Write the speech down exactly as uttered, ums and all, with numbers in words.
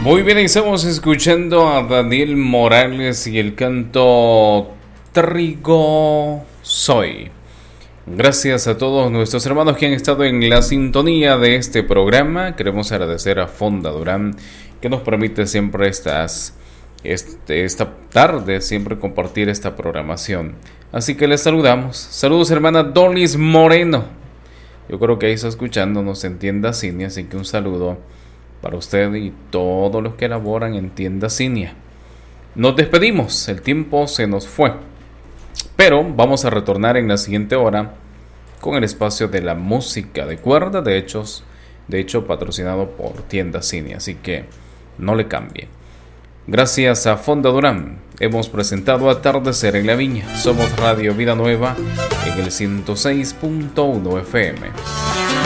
Muy bien, estamos escuchando a Daniel Morales y el canto Trigo Soy. Gracias a todos nuestros hermanos que han estado en la sintonía de este programa. Queremos agradecer a Fonda Durán, que nos permite siempre estas, este, esta tarde, siempre compartir esta programación. Así que les saludamos. Saludos, hermana Dolis Moreno. Yo creo que ahí está escuchándonos en Tienda Cinia, así que un saludo para usted y todos los que laboran en Tienda Cinia. Nos despedimos, el tiempo se nos fue, pero vamos a retornar en la siguiente hora con el espacio de la música de cuerda, de hechos, de hecho patrocinado por Tienda Cinia, así que no le cambie. Gracias a Fonda Durán, hemos presentado Atardecer en la Viña. Somos Radio Vida Nueva en el ciento seis punto uno F M.